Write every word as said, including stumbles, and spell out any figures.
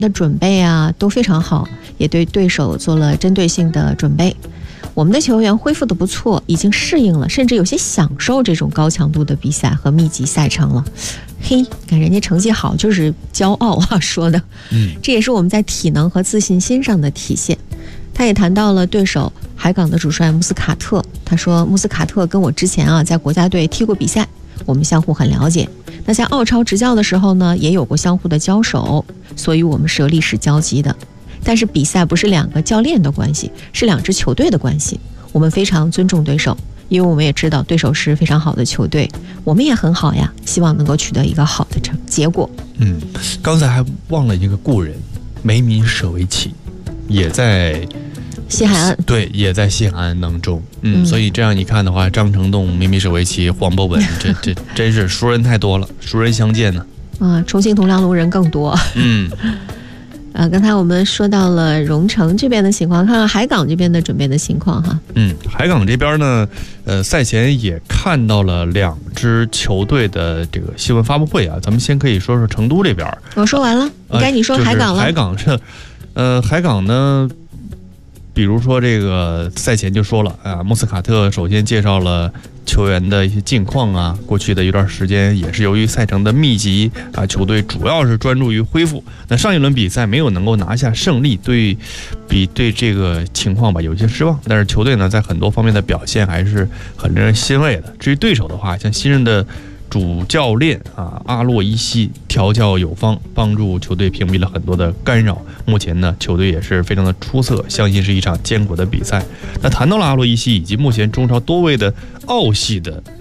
的准备啊都非常好，也对对手做了针对性的准备。我们的球员恢复得不错，已经适应了，甚至有些享受这种高强度的比赛和密集赛程了。嘿，看人家成绩好就是骄傲啊，说的， 嗯， 这也是我们在体能和自信心上的体现。他也谈到了对手海港的主帅穆斯卡特，他说穆斯卡特跟我之前啊在国家队踢过比赛，我们相互很了解。那在澳超执教的时候呢，也有过相互的交手，所以我们是有历史交集的。但是比赛不是两个教练的关系，是两支球队的关系。我们非常尊重对手，因为我们也知道对手是非常好的球队，我们也很好呀，希望能够取得一个好的成结果。 嗯，刚才还忘了一个故人，梅米舍维奇，也在西海岸， 对，也在西海岸当中。嗯， 嗯所以这样一看的话，张成栋、梅米舍维奇、黄博文，这这真是熟人太多了，熟人相见呢。 啊，重庆同梁路人更多。 嗯。 呃，刚才我们说到了蓉城这边的情况，看看海港这边的准备的情况哈。 嗯，海港这边呢，呃，赛前也看到了两支球队的这个新闻发布会啊。咱们先可以说说成都这边。 我说完了，该你说海港了。 呃就是、海港是，呃，海港呢，比如说这个赛前就说了啊，穆斯卡特首先介绍了球员的一些近况啊，过去的一段时间也是由于赛程的密集啊，球队主要是专注于恢复。那上一轮比赛没有能够拿下胜利，对比对这个情况吧有些失望。但是球队呢在很多方面的表现还是很令人欣慰的。至于对手的话，像新任的主教练啊阿洛伊西调教有方，帮助球队屏蔽了很多的干扰。目前呢球队也是非常的出色，相信是一场艰苦的比赛。那谈到了阿洛伊西以及目前中超多位的澳系的